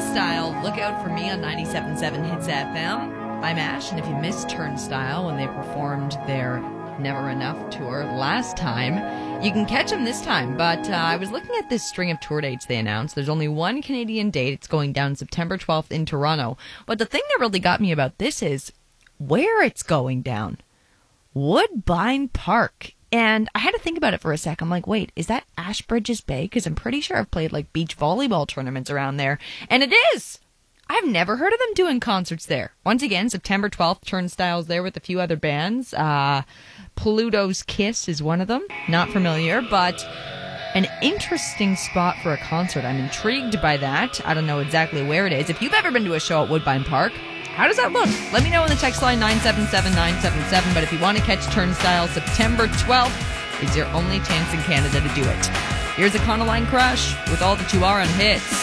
Turnstile. Look out for me on 97.7 Hits FM. I'm Ash, and if you missed Turnstile when they performed their Never Enough tour last time, you can catch them this time. But I was looking at this string of tour dates they announced. There's only one Canadian date. It's going down September 12th in Toronto. But the thing that really got me about this is where it's going down. Woodbine Park. And I had to think about it for a sec. I'm like, wait, is that Ashbridges Bay? Because I'm pretty sure I've played like beach volleyball tournaments around there. And it is! I've never heard of them doing concerts there. Once again, September 12th, Turnstile's there with a few other bands. Pluto's Kiss is one of them. Not familiar, but an interesting spot for a concert. I'm intrigued by that. I don't know exactly where it is. If you've ever been to a show at Woodbine Park, how does that look? Let me know in the text line 977-977. But if you want to catch Turnstile, September 12th is your only chance in Canada to do it. Here's Econoline Crush with All That You Are on Hits.